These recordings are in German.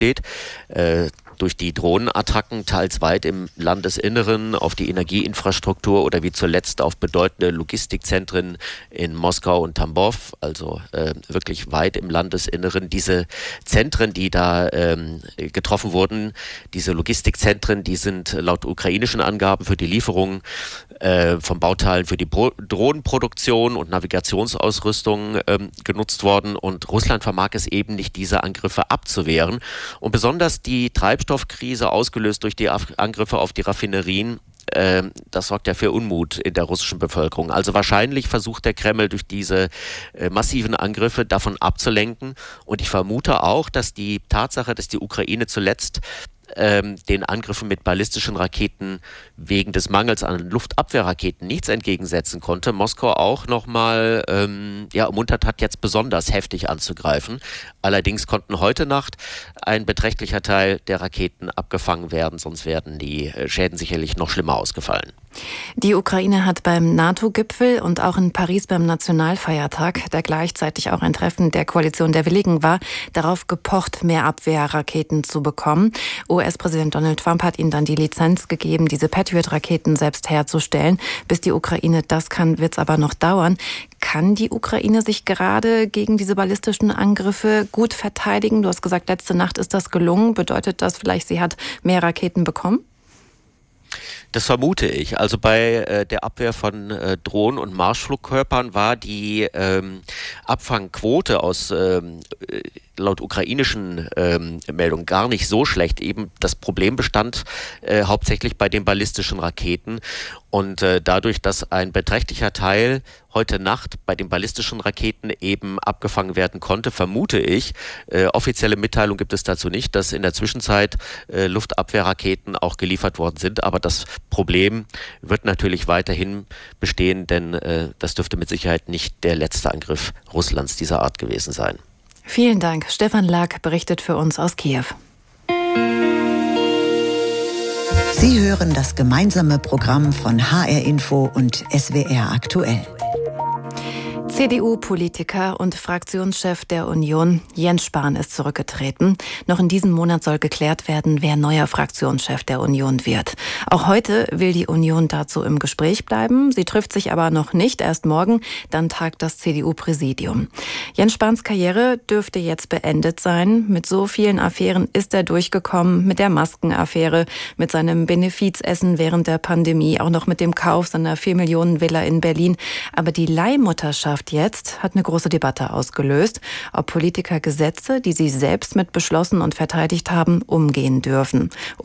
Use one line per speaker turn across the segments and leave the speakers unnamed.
steht. Durch die Drohnenattacken teils weit im Landesinneren auf die Energieinfrastruktur oder wie zuletzt auf bedeutende Logistikzentren in Moskau und Tambov, also wirklich weit im Landesinneren. Diese Zentren, die da getroffen wurden, diese Logistikzentren, die sind laut ukrainischen Angaben für die Lieferung von Bauteilen für die Drohnenproduktion und Navigationsausrüstung genutzt worden, und Russland vermag es eben nicht, diese Angriffe abzuwehren. Und besonders die Treibstoffkrise, ausgelöst durch die Angriffe auf die Raffinerien, das sorgt ja für Unmut in der russischen Bevölkerung. Also wahrscheinlich versucht der Kreml durch diese massiven Angriffe davon abzulenken. Und ich vermute auch, dass die Tatsache, dass die Ukraine zuletzt den Angriffen mit ballistischen Raketen wegen des Mangels an Luftabwehrraketen nichts entgegensetzen konnte, Moskau auch nochmal ermuntert hat, jetzt besonders heftig anzugreifen. Allerdings konnten heute Nacht ein beträchtlicher Teil der Raketen abgefangen werden, sonst werden die Schäden sicherlich noch schlimmer ausgefallen.
Die Ukraine hat beim NATO-Gipfel und auch in Paris beim Nationalfeiertag, der gleichzeitig auch ein Treffen der Koalition der Willigen war, darauf gepocht, mehr Abwehrraketen zu bekommen. US-Präsident Donald Trump hat ihnen dann die Lizenz gegeben, diese Patriot-Raketen selbst herzustellen. Bis die Ukraine das kann, wird es aber noch dauern. Kann die Ukraine sich gerade gegen diese ballistischen Angriffe gut verteidigen? Du hast gesagt, letzte Nacht ist das gelungen. Bedeutet das vielleicht, sie hat mehr Raketen bekommen?
Das vermute ich. Also bei der Abwehr von Drohnen und Marschflugkörpern war die Abfangquote aus laut ukrainischen Meldungen gar nicht so schlecht. Eben das Problem bestand hauptsächlich bei den ballistischen Raketen. Und dadurch, dass ein beträchtlicher Teil heute Nacht bei den ballistischen Raketen eben abgefangen werden konnte, vermute ich, offizielle Mitteilung gibt es dazu nicht, dass in der Zwischenzeit Luftabwehrraketen auch geliefert worden sind. Aber das Problem wird natürlich weiterhin bestehen, denn das dürfte mit Sicherheit nicht der letzte Angriff Russlands dieser Art gewesen sein.
Vielen Dank. Stefan Lack berichtet für uns aus Kiew.
Sie hören das gemeinsame Programm von HR Info und SWR Aktuell.
CDU-Politiker und Fraktionschef der Union Jens Spahn ist zurückgetreten. Noch in diesem Monat soll geklärt werden, wer neuer Fraktionschef der Union wird. Auch heute will die Union dazu im Gespräch bleiben. Sie trifft sich aber noch nicht. Erst morgen, dann tagt das CDU-Präsidium. Jens Spahns Karriere dürfte jetzt beendet sein. Mit so vielen Affären ist er durchgekommen. Mit der Maskenaffäre, mit seinem Benefizessen während der Pandemie, auch noch mit dem Kauf seiner 4-Millionen-Villa in Berlin. Aber die Leihmutterschaft jetzt hat eine große Debatte ausgelöst, ob Politiker Gesetze, die sie selbst mit beschlossen und verteidigt haben, umgehen dürfen.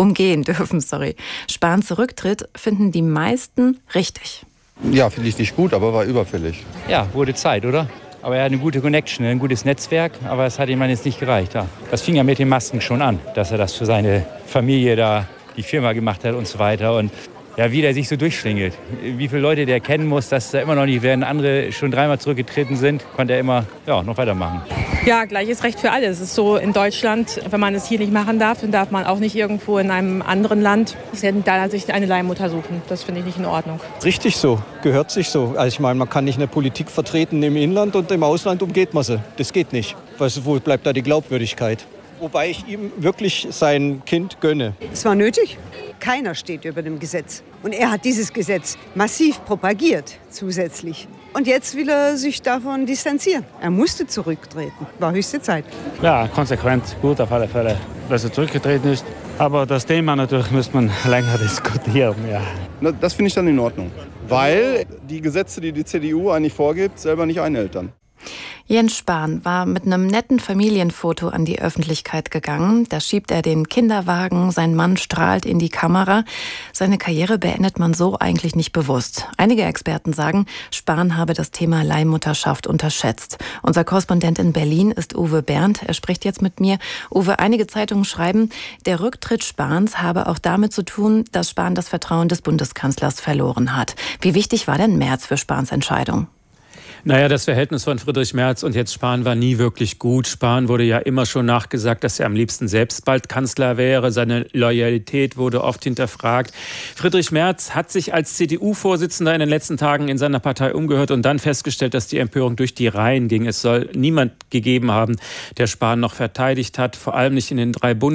Spahns Rücktritt finden die meisten richtig.
Ja, finde ich nicht gut, aber war überfällig.
Ja, wurde Zeit, oder? Aber er hat eine gute Connection, ein gutes Netzwerk, aber es hat ihm jetzt nicht gereicht. Ja. Das fing ja mit den Masken schon an, dass er das für seine Familie da, die Firma gemacht hat und so weiter. Und ja, wie der sich so durchschlingelt. Wie viele Leute der kennen muss, dass da immer noch nicht, während andere schon 3-mal zurückgetreten sind, konnte er immer noch weitermachen.
Ja, gleiches Recht für alle. Es ist so in Deutschland, wenn man es hier nicht machen darf, dann darf man auch nicht irgendwo in einem anderen Land da sich eine Leihmutter suchen. Das finde ich nicht in Ordnung.
Richtig so, gehört sich so. Also ich meine, man kann nicht eine Politik vertreten im Inland und im Ausland umgeht man sie. Das geht nicht. Wo bleibt da die Glaubwürdigkeit? Wobei ich ihm wirklich sein Kind gönne.
Es war nötig. Keiner steht über dem Gesetz. Und er hat dieses Gesetz massiv propagiert zusätzlich. Und jetzt will er sich davon distanzieren. Er musste zurücktreten. War höchste Zeit.
Ja, konsequent, gut auf alle Fälle, dass er zurückgetreten ist. Aber das Thema natürlich müsste man länger diskutieren. Ja.
Das finde ich dann in Ordnung. Weil die Gesetze, die die CDU eigentlich vorgibt, selber nicht einhält dann.
Jens Spahn war mit einem netten Familienfoto an die Öffentlichkeit gegangen. Da schiebt er den Kinderwagen, sein Mann strahlt in die Kamera. Seine Karriere beendet man so eigentlich nicht bewusst. Einige Experten sagen, Spahn habe das Thema Leihmutterschaft unterschätzt. Unser Korrespondent in Berlin ist Uwe Berndt. Er spricht jetzt mit mir. Uwe, einige Zeitungen schreiben, der Rücktritt Spahns habe auch damit zu tun, dass Spahn das Vertrauen des Bundeskanzlers verloren hat. Wie wichtig war denn Merz für Spahns Entscheidung?
Naja, das Verhältnis von Friedrich Merz und jetzt Spahn war nie wirklich gut. Spahn wurde ja immer schon nachgesagt, dass er am liebsten selbst bald Kanzler wäre. Seine Loyalität wurde oft hinterfragt. Friedrich Merz hat sich als CDU-Vorsitzender in den letzten Tagen in seiner Partei umgehört und dann festgestellt, dass die Empörung durch die Reihen ging. Es soll niemand gegeben haben, der Spahn noch verteidigt hat, vor allem nicht in den 3